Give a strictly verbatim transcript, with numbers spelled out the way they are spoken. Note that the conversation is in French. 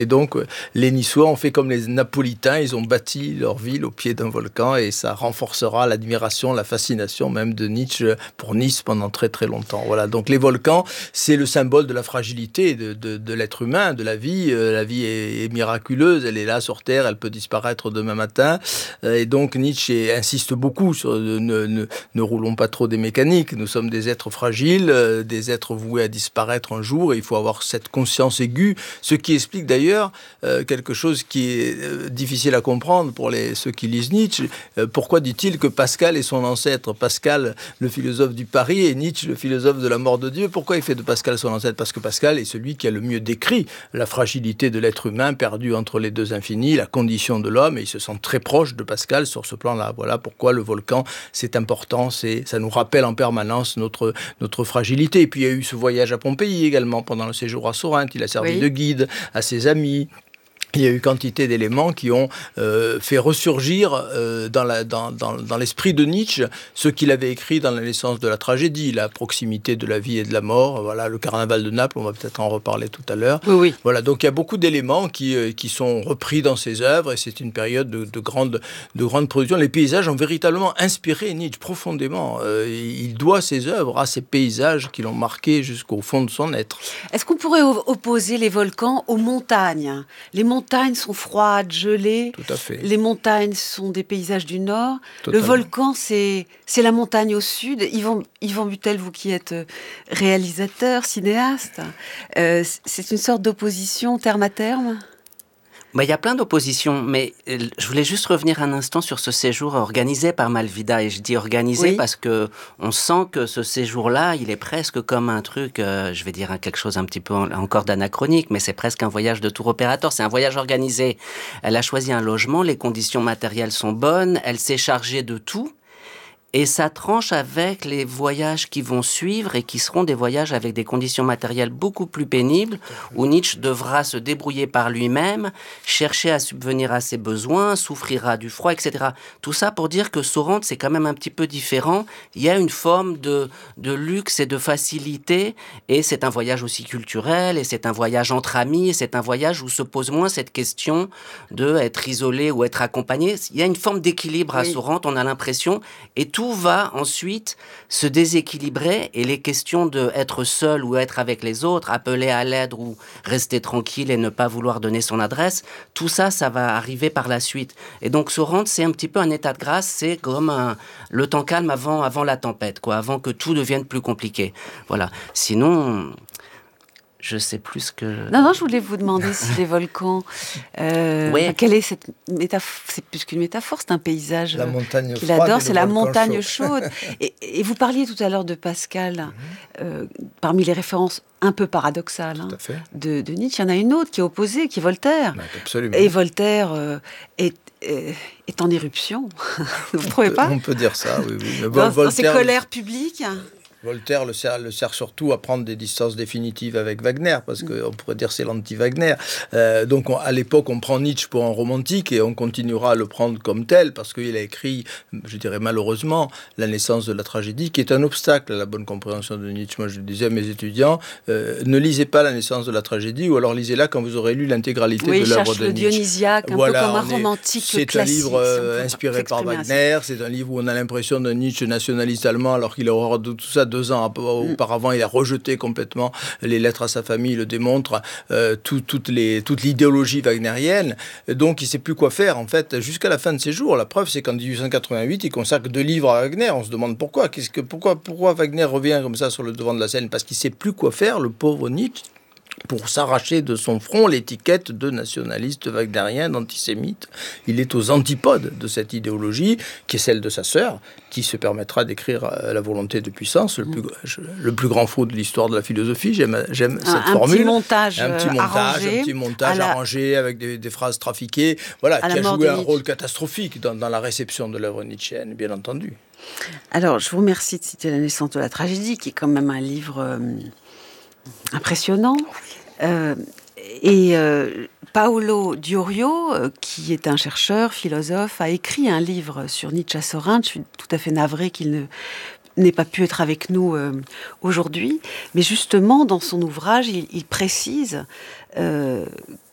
Et donc, les Niçois ont fait comme les Napolitains, ils ont bâti leur ville au pied d'un volcan et ça renforcera l'admiration, la fascination même de Nietzsche pour Nice pendant très très longtemps. Voilà, donc les volcans, c'est le symbole de la fragilité de, de, de l'être humain, de la vie. Euh, la vie est, est miraculeuse, elle est là sur Terre, elle peut disparaître demain matin. Euh, et donc Nietzsche insiste beaucoup sur euh, ne, ne, ne roulons pas trop des mécaniques, nous sommes des êtres fragiles, euh, des êtres voués à disparaître un jour et il faut avoir cette conscience aiguë, ce qui explique d'ailleurs Euh, quelque chose qui est euh, difficile à comprendre pour les, ceux qui lisent Nietzsche. Euh, pourquoi dit-il que Pascal est son ancêtre? Pascal, le philosophe du Paris, et Nietzsche, le philosophe de la mort de Dieu. Pourquoi il fait de Pascal son ancêtre? Parce que Pascal est celui qui a le mieux décrit la fragilité de l'être humain perdu entre les deux infinis, la condition de l'homme, et il se sent très proche de Pascal sur ce plan-là. Voilà pourquoi le volcan, c'est important, c'est, ça nous rappelle en permanence notre, notre fragilité. Et puis il y a eu ce voyage à Pompéi également pendant le séjour à Sorinthe, il a servi oui. de guide à ses amis. Il y a eu quantité d'éléments qui ont euh, fait ressurgir euh, dans, la, dans, dans, dans l'esprit de Nietzsche ce qu'il avait écrit dans La naissance de la tragédie, la proximité de la vie et de la mort, voilà, le carnaval de Naples, on va peut-être en reparler tout à l'heure. Oui, oui. Voilà, donc il y a beaucoup d'éléments qui, euh, qui sont repris dans ses œuvres et c'est une période de, de, grande, de grande production. Les paysages ont véritablement inspiré Nietzsche profondément. Euh, il doit ses œuvres à ces paysages qui l'ont marqué jusqu'au fond de son être. Est-ce qu'on pourrait opposer les volcans aux montagnes? Les montagnes Les montagnes sont froides, gelées. Tout à fait. Les montagnes sont des paysages du nord. Totalement. Le volcan, c'est, c'est la montagne au sud. Yvan, Yvan Buttel, vous qui êtes réalisateur, cinéaste, euh, c'est une sorte d'opposition terme à terme? Bah, il y a plein d'oppositions, mais je voulais juste revenir un instant sur ce séjour organisé par Malvida. Et je dis organisé oui. parce que on sent que ce séjour-là, il est presque comme un truc, euh, je vais dire quelque chose un petit peu encore d'anachronique, mais c'est presque un voyage de tour opérateur. C'est un voyage organisé. Elle a choisi un logement, les conditions matérielles sont bonnes, elle s'est chargée de tout. Et ça tranche avec les voyages qui vont suivre et qui seront des voyages avec des conditions matérielles beaucoup plus pénibles, où Nietzsche devra se débrouiller par lui-même, chercher à subvenir à ses besoins, souffrira du froid, et cetera. Tout ça pour dire que Sorante, c'est quand même un petit peu différent. Il y a une forme de, de luxe et de facilité, et c'est un voyage aussi culturel, et c'est un voyage entre amis, et c'est un voyage où se pose moins cette question de être isolé ou être accompagné. Il y a une forme d'équilibre à oui. Sorante, on a l'impression, et tout Tout va ensuite se déséquilibrer et les questions de être seul ou être avec les autres, appeler à l'aide ou rester tranquille et ne pas vouloir donner son adresse, tout ça, ça va arriver par la suite. Et donc Sorante, c'est un petit peu un état de grâce, c'est comme un, le temps calme avant, avant la tempête, quoi, avant que tout devienne plus compliqué. Voilà. Sinon... Je sais plus que... Non, non, je voulais vous demander si les volcans... Euh, oui. Enfin, quelle est cette métaphore? C'est plus qu'une métaphore, c'est un paysage la montagne qu'il froide adore, c'est la montagne chaud. chaude. et, et vous parliez tout à l'heure de Pascal, mm-hmm. euh, parmi les références un peu paradoxales hein, de, de Nietzsche, il y en a une autre qui est opposée, qui est Voltaire. Ouais, absolument. Et Voltaire euh, est... est est en éruption. Vous ne trouvez pas? On peut dire ça, oui. oui. Mais dans, Voltaire, dans ses colères publiques. Voltaire le sert, le sert surtout à prendre des distances définitives avec Wagner, parce qu'on pourrait dire c'est l'anti-Wagner. Euh, donc on, à l'époque, on prend Nietzsche pour un romantique et on continuera à le prendre comme tel, parce qu'il a écrit, je dirais malheureusement, La naissance de la tragédie, qui est un obstacle à la bonne compréhension de Nietzsche. Moi, je disais à mes étudiants, euh, ne lisez pas La naissance de la tragédie, ou alors lisez-la quand vous aurez lu l'intégralité oui, de l'œuvre de le Nietzsche. Dionysiaque, un voilà, peu comme un est, romantique c'est classique. C'est un livre euh, inspiré par Wagner, ainsi. C'est un livre où on a l'impression d'un Nietzsche nationaliste allemand, alors qu'il a horreur de tout ça deux ans auparavant, il a rejeté complètement les lettres à sa famille, il le démontre, euh, tout, toutes les, toute l'idéologie wagnérienne. Donc, il ne sait plus quoi faire, en fait, jusqu'à la fin de ses jours. La preuve, c'est qu'en dix-huit cent quatre-vingt-huit, il consacre deux livres à Wagner. On se demande pourquoi. Qu'est-ce que, pourquoi, pourquoi Wagner revient comme ça sur le devant de la scène? Parce qu'il ne sait plus quoi faire, le pauvre Nietzsche, pour s'arracher de son front l'étiquette de nationaliste wagnérien, d'antisémite. Il est aux antipodes de cette idéologie, qui est celle de sa sœur, qui se permettra d'écrire La volonté de puissance, le plus, le plus grand faux de l'histoire de la philosophie. J'aime, j'aime un, cette un formule. Petit montage un petit montage arrangé. Un petit montage la... arrangé avec des, des phrases trafiquées, voilà, qui a joué un rôle catastrophique dans, dans la réception de l'œuvre nietzschéenne, bien entendu. Alors, je vous remercie de citer La naissance de la tragédie, qui est quand même un livre... Euh... impressionnant. Euh, et euh, Paolo Diorio, euh, qui est un chercheur, philosophe, a écrit un livre sur Nietzsche à Sorinthe. Je suis tout à fait navrée qu'il ne, n'ait pas pu être avec nous euh, aujourd'hui. Mais justement, dans son ouvrage, il, il précise euh,